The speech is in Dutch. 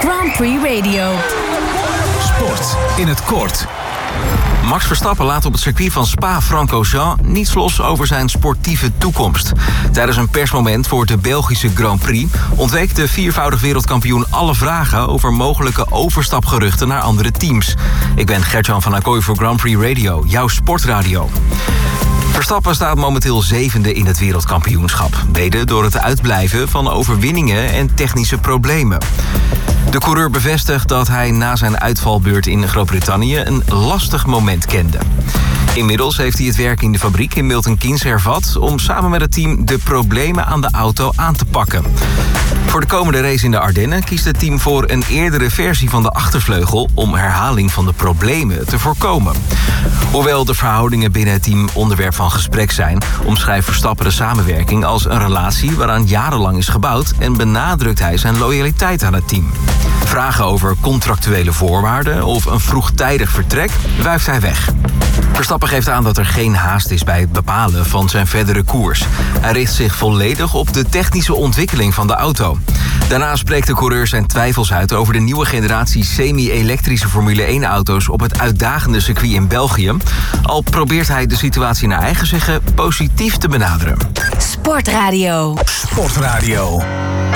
Grand Prix Radio. Sport in het kort. Max Verstappen laat op het circuit van Spa-Francorchamps niets los over zijn sportieve toekomst. Tijdens een persmoment voor de Belgische Grand Prix ontweek de viervoudig wereldkampioen alle vragen over mogelijke overstapgeruchten naar andere teams. Ik ben Gert-Jan van Acquoy voor Grand Prix Radio, jouw sportradio. Verstappen staat momenteel 7e in het wereldkampioenschap. Mede door het uitblijven van overwinningen en technische problemen. De coureur bevestigt dat hij na zijn uitvalbeurt in Groot-Brittannië een lastig moment kende. Inmiddels heeft hij het werk in de fabriek in Milton Keynes hervat om samen met het team de problemen aan de auto aan te pakken. Voor de komende race in de Ardennen kiest het team voor een eerdere versie van de achtervleugel om herhaling van de problemen te voorkomen. Hoewel de verhoudingen binnen het team onderwerp van gesprek zijn, omschrijft Verstappen de samenwerking als een relatie waaraan jarenlang is gebouwd en benadrukt hij zijn loyaliteit aan het team. Vragen over contractuele voorwaarden of een vroegtijdig vertrek wuift hij weg. Verstappen geeft aan dat er geen haast is bij het bepalen van zijn verdere koers. Hij richt zich volledig op de technische ontwikkeling van de auto. Daarna spreekt de coureur zijn twijfels uit over de nieuwe generatie semi-elektrische Formule 1-auto's op het uitdagende circuit in België. Al probeert hij de situatie naar eigen zeggen positief te benaderen. Sportradio. Sportradio.